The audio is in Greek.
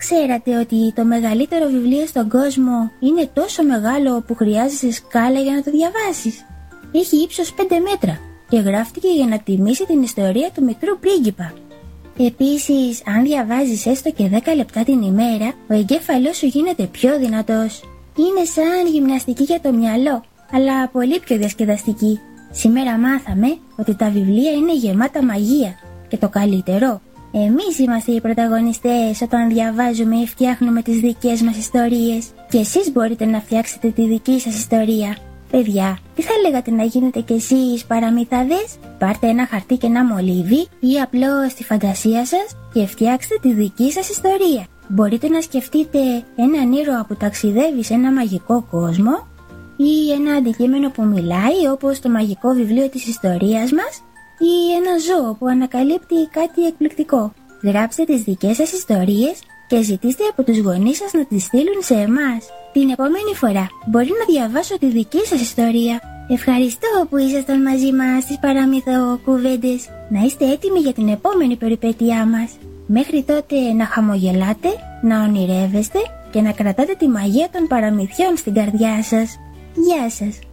Ξέρατε ότι το μεγαλύτερο βιβλίο στον κόσμο είναι τόσο μεγάλο που χρειάζεσαι σκάλα για να το διαβάσεις? Έχει ύψος 5 μέτρα και γράφτηκε για να τιμήσει την ιστορία του μικρού πρίγκιπα. Επίσης, αν διαβάζεις έστω και 10 λεπτά την ημέρα, ο εγκέφαλός σου γίνεται πιο δυνατός. Είναι σαν γυμναστική για το μυαλό, αλλά πολύ πιο διασκεδαστική. Σήμερα μάθαμε ότι τα βιβλία είναι γεμάτα μαγεία και το καλύτερο, εμείς είμαστε οι πρωταγωνιστές όταν διαβάζουμε ή φτιάχνουμε τις δικές μας ιστορίες. Και εσείς μπορείτε να φτιάξετε τη δική σας ιστορία. Παιδιά, τι θα λέγατε να γίνετε κι εσείς παραμυθάδες? Πάρτε ένα χαρτί και ένα μολύβι ή απλώς τη φαντασία σας και φτιάξτε τη δική σας ιστορία. Μπορείτε να σκεφτείτε έναν ήρωα που ταξιδεύει σε ένα μαγικό κόσμο ή ένα αντικείμενο που μιλάει όπως το μαγικό βιβλίο της ιστορίας μας ή ένα ζώο που ανακαλύπτει κάτι εκπληκτικό. Γράψτε τις δικές σας ιστορίες και ζητήστε από τους γονείς σας να τις στείλουν σε εμάς. Την επόμενη φορά μπορεί να διαβάσω τη δική σας ιστορία. Ευχαριστώ που ήσασταν μαζί μας στις παραμυθοκουβέντες. Να είστε έτοιμοι για την επόμενη περιπέτειά μας. Μέχρι τότε να χαμογελάτε, να ονειρεύεστε και να κρατάτε τη μαγεία των παραμυθιών στην καρδιά σας. Γεια σας!